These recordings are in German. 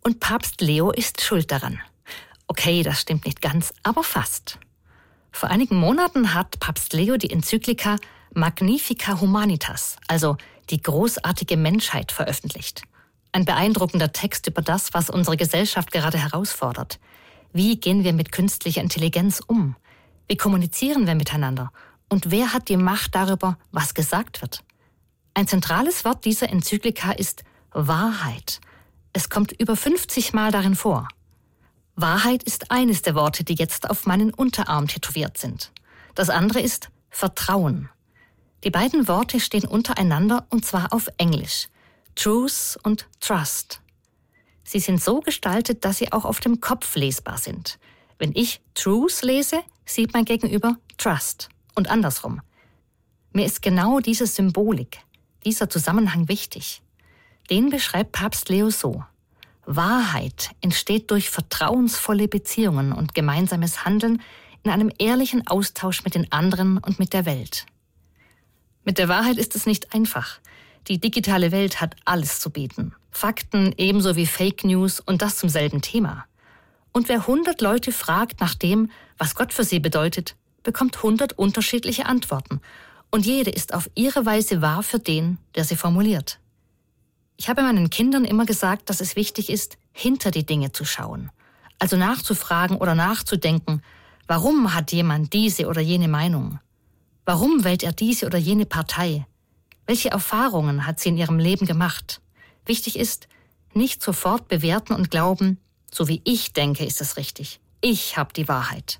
Und Papst Leo ist schuld daran. Okay, das stimmt nicht ganz, aber fast. Vor einigen Monaten hat Papst Leo die Enzyklika Magnifica Humanitas, also die großartige Menschheit, veröffentlicht. Ein beeindruckender Text über das, was unsere Gesellschaft gerade herausfordert. Wie gehen wir mit künstlicher Intelligenz um? Wie kommunizieren wir miteinander? Und wer hat die Macht darüber, was gesagt wird? Ein zentrales Wort dieser Enzyklika ist Wahrheit. Es kommt über 50 Mal darin vor. Wahrheit ist eines der Worte, die jetzt auf meinen Unterarm tätowiert sind. Das andere ist Vertrauen. Die beiden Worte stehen untereinander und zwar auf Englisch. Truth und Trust. Sie sind so gestaltet, dass sie auch auf dem Kopf lesbar sind. Wenn ich Truth lese, sieht mein Gegenüber Trust und andersrum. Mir ist genau diese Symbolik, dieser Zusammenhang wichtig. Den beschreibt Papst Leo so: Wahrheit entsteht durch vertrauensvolle Beziehungen und gemeinsames Handeln in einem ehrlichen Austausch mit den anderen und mit der Welt. Mit der Wahrheit ist es nicht einfach. Die digitale Welt hat alles zu bieten. Fakten ebenso wie Fake News und das zum selben Thema. Und wer 100 Leute fragt nach dem, was Gott für sie bedeutet, bekommt 100 unterschiedliche Antworten. Und jede ist auf ihre Weise wahr für den, der sie formuliert. Ich habe meinen Kindern immer gesagt, dass es wichtig ist, hinter die Dinge zu schauen. Also nachzufragen oder nachzudenken, warum hat jemand diese oder jene Meinung? Warum wählt er diese oder jene Partei? Welche Erfahrungen hat sie in ihrem Leben gemacht? Wichtig ist, nicht sofort bewerten und glauben, so wie ich denke, ist es richtig. Ich habe die Wahrheit.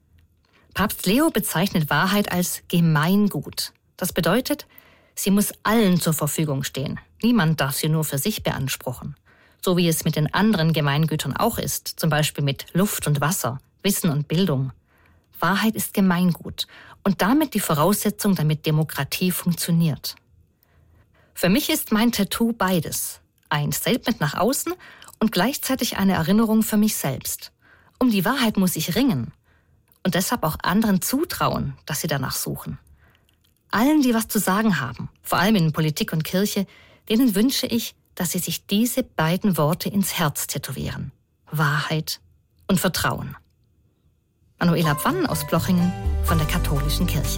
Papst Leo bezeichnet Wahrheit als Gemeingut. Das bedeutet, sie muss allen zur Verfügung stehen. Niemand darf sie nur für sich beanspruchen. So wie es mit den anderen Gemeingütern auch ist, zum Beispiel mit Luft und Wasser, Wissen und Bildung. Wahrheit ist Gemeingut und damit die Voraussetzung, damit Demokratie funktioniert. Für mich ist mein Tattoo beides. Ein Statement nach außen und gleichzeitig eine Erinnerung für mich selbst. Um die Wahrheit muss ich ringen und deshalb auch anderen zutrauen, dass sie danach suchen. Allen, die was zu sagen haben, vor allem in Politik und Kirche, denen wünsche ich, dass sie sich diese beiden Worte ins Herz tätowieren. Wahrheit und Vertrauen. Manuela Pfann aus Plochingen von der Katholischen Kirche.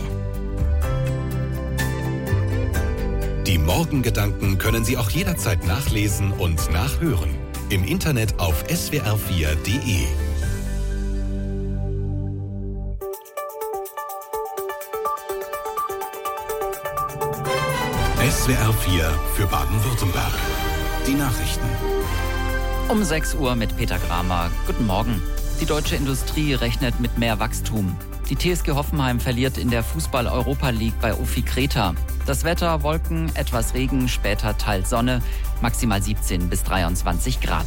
Die Morgengedanken können Sie auch jederzeit nachlesen und nachhören. Im Internet auf swr4.de. SWR4 für Baden-Württemberg. Die Nachrichten. Um 6 Uhr mit Peter Kramer. Guten Morgen. Die deutsche Industrie rechnet mit mehr Wachstum. Die TSG Hoffenheim verliert in der Fußball-Europa League bei OFI Kreta. Das Wetter: Wolken, etwas Regen, später teils Sonne, maximal 17 bis 23 Grad.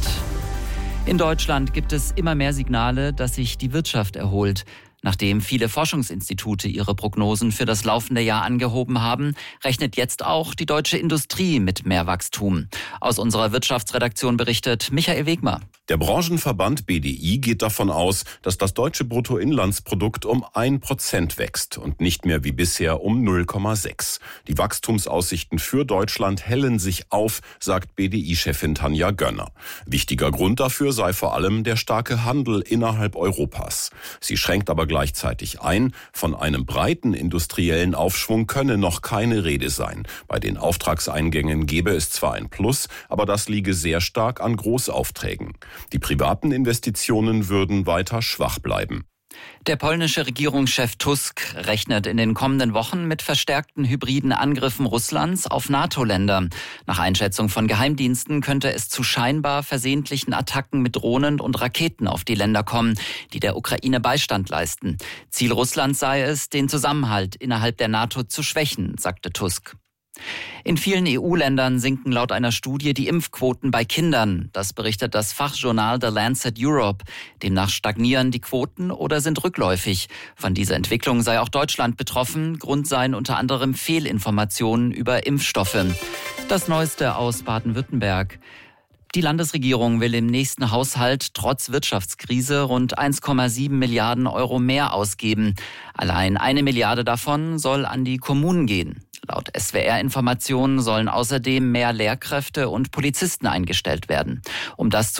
In Deutschland gibt es immer mehr Signale, dass sich die Wirtschaft erholt. Nachdem viele Forschungsinstitute ihre Prognosen für das laufende Jahr angehoben haben, rechnet jetzt auch die deutsche Industrie mit mehr Wachstum. Aus unserer Wirtschaftsredaktion berichtet Michael Wegmer. Der Branchenverband BDI geht davon aus, dass das deutsche Bruttoinlandsprodukt um 1% wächst und nicht mehr wie bisher um 0,6. Die Wachstumsaussichten für Deutschland hellen sich auf, sagt BDI-Chefin Tanja Gönner. Wichtiger Grund dafür sei vor allem der starke Handel innerhalb Europas. Sie schränkt aber gleichzeitig ein, von einem breiten industriellen Aufschwung könne noch keine Rede sein. Bei den Auftragseingängen gebe es zwar ein Plus, aber das liege sehr stark an Großaufträgen. Die privaten Investitionen würden weiter schwach bleiben. Der polnische Regierungschef Tusk rechnet in den kommenden Wochen mit verstärkten hybriden Angriffen Russlands auf NATO-Länder. Nach Einschätzung von Geheimdiensten könnte es zu scheinbar versehentlichen Attacken mit Drohnen und Raketen auf die Länder kommen, die der Ukraine Beistand leisten. Ziel Russlands sei es, den Zusammenhalt innerhalb der NATO zu schwächen, sagte Tusk. In vielen EU-Ländern sinken laut einer Studie die Impfquoten bei Kindern. Das berichtet das Fachjournal The Lancet Europe. Demnach stagnieren die Quoten oder sind rückläufig. Von dieser Entwicklung sei auch Deutschland betroffen. Grund seien unter anderem Fehlinformationen über Impfstoffe. Das Neueste aus Baden-Württemberg. Die Landesregierung will im nächsten Haushalt trotz Wirtschaftskrise rund 1,7 Milliarden Euro mehr ausgeben. Allein 1 Milliarde davon soll an die Kommunen gehen. Laut SWR-Informationen sollen außerdem mehr Lehrkräfte und Polizisten eingestellt werden. Um das